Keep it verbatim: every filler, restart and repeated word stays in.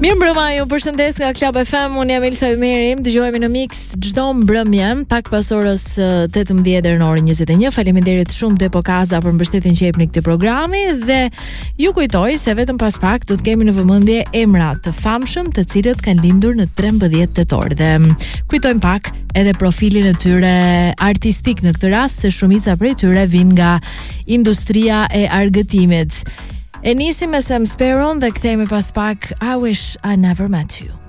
Mirë mbrëma, ju përshëndes nga Club F M, unë jam Elsa Ymerim, dëgjohemi në Mix çdo mbrëmje, pak pas orës tetëmbëdhjetë deri në orën njëzet e një. Faleminderit shumë Depo Kaza për mbështetjen që jepni këtij programi dhe ju kujtoj se vetëm pas pak do të kemi në vëmendje emra të famshëm, të cilët kanë lindur në trembëdhjetë tetor. Dhe kujtojmë pak edhe profilin e tyre artistik në këtë rast, se shumica prej tyre vijnë nga industria e argëtimit. E nisim me Sam Sparrow dhe kthehemi pas pak I Wish I Never Met You.